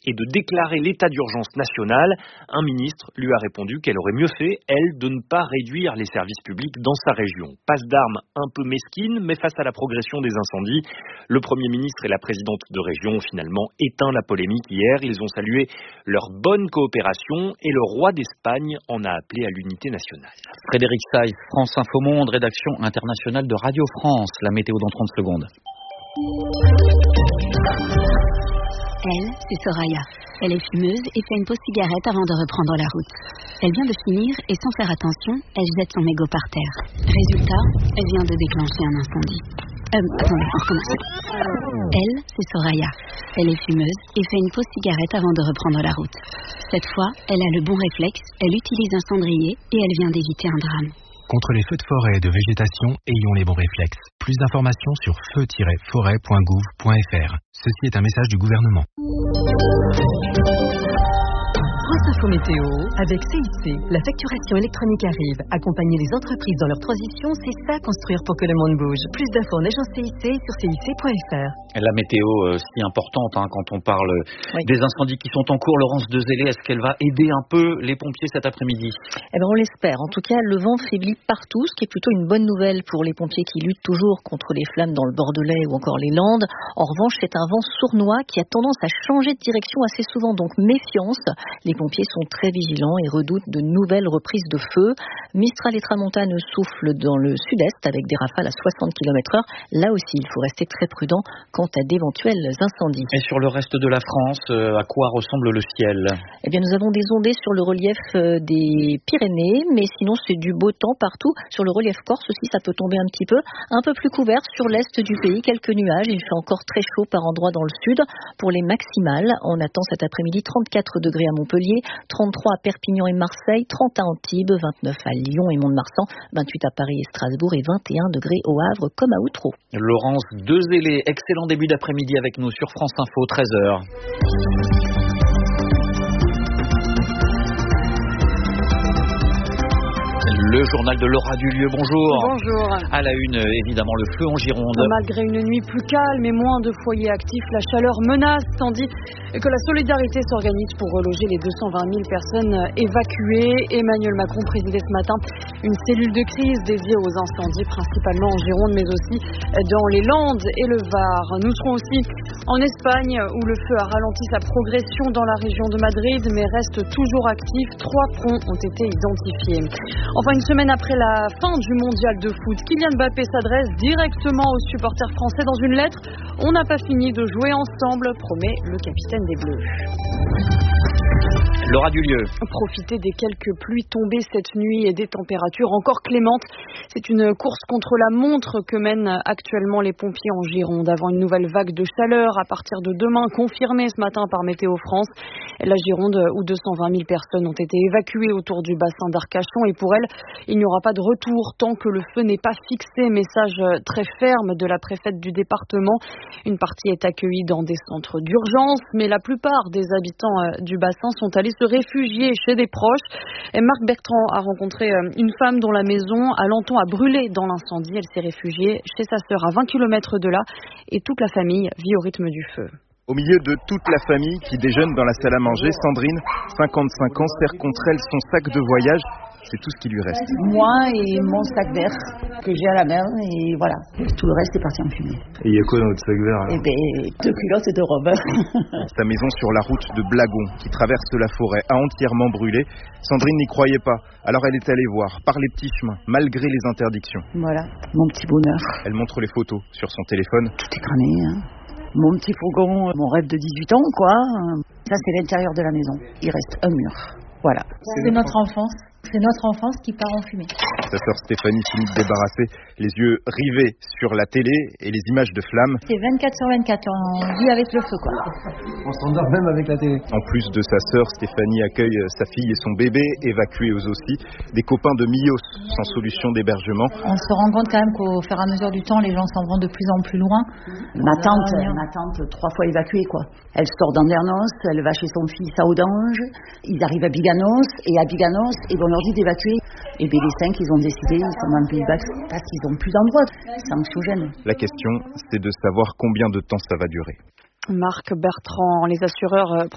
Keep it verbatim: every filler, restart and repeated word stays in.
et de déclarer l'état d'urgence national. Un ministre lui a répondu qu'elle aurait mieux fait, elle, de ne pas réduire les services publics dans sa région. Passe d'armes un peu mesquine, mais face à la progression des incendies, le Premier ministre et la présidente de région ont finalement éteint la polémique hier. Ils ont salué leur bonne coopération et le roi d'Espagne en a appelé à l'unité nationale. Frédéric Saïs, France Info Monde, rédaction internationale de Radio France. La météo dans trente secondes. Elle, c'est Soraya. Elle est fumeuse et fait une pause cigarette avant de reprendre la route. Elle vient de finir et sans faire attention, elle jette son mégot par terre. Résultat, elle vient de déclencher un incendie. Euh, attendez, on recommence. Elle, c'est Soraya. Elle est fumeuse et fait une pause cigarette avant de reprendre la route. Cette fois, elle a le bon réflexe, elle utilise un cendrier et elle vient d'éviter un drame. Contre les feux de forêt et de végétation, ayons les bons réflexes. Plus d'informations sur feu tiret forêt point gouv point f r. Ceci est un message du gouvernement. France Info Météo, avec C I C, la facturation électronique arrive. Accompagner les entreprises dans leur transition, c'est ça construire pour que le monde bouge. Plus d'infos en agence C I C sur c i c point f r. La météo euh, si importante hein, quand on parle oui. des incendies qui sont en cours. Laurence Dezélé, est-ce qu'elle va aider un peu les pompiers cet après-midi? Eh ben, on l'espère. En tout cas, le vent faiblit partout, ce qui est plutôt une bonne nouvelle pour les pompiers qui luttent toujours contre les flammes dans le Bordelais ou encore les Landes. En revanche, c'est un vent sournois qui a tendance à changer de direction assez souvent, donc méfiance. Les pompiers sont très vigilants et redoutent de nouvelles reprises de feu. Mistral et tramontane soufflent dans le sud-est avec des rafales à soixante kilomètres heure. Là aussi, il faut rester très prudent quant à d'éventuels incendies. Et sur le reste de la France, euh, à quoi ressemble le ciel? Eh bien, nous avons des ondées sur le relief euh, des Pyrénées, mais sinon c'est du beau temps partout. Sur le relief corse aussi, ça peut tomber un petit peu. Un peu plus couvert sur l'est du pays, quelques nuages. Il fait encore très chaud par endroits dans le sud. Pour les maximales, on attend cet après-midi trente-quatre degrés à Montpellier, trente-trois à Perpignan et Marseille, trente à Antibes, vingt-neuf à Lyon et Mont-de-Marsan, vingt-huit à Paris et Strasbourg et vingt et un degrés au Havre comme à Outreau. Laurence Dezélé, excellent début d'après-midi avec nous sur France Info, treize heures. Le journal de Laura Dulieu, bonjour. Bonjour. À la une, évidemment, le feu en Gironde. Malgré une nuit plus calme et moins de foyers actifs, la chaleur menace, tandis que la solidarité s'organise pour reloger les deux cent vingt mille personnes évacuées. Emmanuel Macron présidait ce matin une cellule de crise dédiée aux incendies, principalement en Gironde, mais aussi dans les Landes et le Var. Nous serons aussi en Espagne, où le feu a ralenti sa progression dans la région de Madrid, mais reste toujours actif. Trois fronts ont été identifiés. Enfin, une semaine après la fin du mondial de foot, Kylian Mbappé s'adresse directement aux supporters français dans une lettre. On n'a pas fini de jouer ensemble, promet le capitaine des Bleus. Laura Dulieu. Profitez des quelques pluies tombées cette nuit et des températures encore clémentes. C'est une course contre la montre que mènent actuellement les pompiers en Gironde avant une nouvelle vague de chaleur à partir de demain, confirmée ce matin par Météo France. La Gironde, où deux cent vingt mille personnes ont été évacuées autour du bassin d'Arcachon, et pour elle, il n'y aura pas de retour tant que le feu n'est pas fixé. Message très ferme de la préfète du département. Une partie est accueillie dans des centres d'urgence, mais la plupart des habitants du bassin sont allés se réfugier chez des proches. Et Marc Bertrand a rencontré une femme dont la maison à Lanton a brûlé dans l'incendie. Elle s'est réfugiée chez sa sœur à vingt kilomètres de là et toute la famille vit au rythme du feu. Au milieu de toute la famille qui déjeune dans la salle à manger, Sandrine, cinquante-cinq ans, serre contre elle son sac de voyage. C'est tout ce qui lui reste. Moi et mon sac vert que j'ai à la main, et voilà. Tout le reste est parti en fumée. Et il y a quoi dans votre sac vert? Eh bien, deux culottes et deux robes. Sa maison sur la route de Blagon, qui traverse la forêt, a entièrement brûlé. Sandrine n'y croyait pas. Alors elle est allée voir, par les petits chemins, malgré les interdictions. Voilà, mon petit bonheur. Elle montre les photos sur son téléphone. Tout est cramé, hein. Mon petit fourgon, mon rêve de dix-huit ans, quoi. Ça, c'est l'intérieur de la maison. Il reste un mur. Voilà. C'est notre enfance. C'est notre enfance qui part en fumée. Sa sœur Stéphanie finit de débarrasser, les yeux rivés sur la télé et les images de flammes. C'est vingt-quatre sur vingt-quatre, on vit avec le feu, quoi. On s'endort même avec la télé. En plus de sa sœur, Stéphanie accueille sa fille et son bébé, évacués eux aussi. Des copains de Millos, sans solution d'hébergement. On se rend compte quand même qu'au fur et à mesure du temps, les gens s'en vont de plus en plus loin. Ma tante, ma tante, trois fois évacuée, quoi. Elle sort d'Andernos, elle va chez son fils à Audange. Ils arrivent à Biganos, et à Biganos, ils vont leur dire d'évacuer. Et bien les cinq, ils ont décidé, ils sont dans le Pays Basque parce qu'ils n'ont plus d'endroit. C'est anxiogène. La question, c'est de savoir combien de temps ça va durer. Marc Bertrand, les assureurs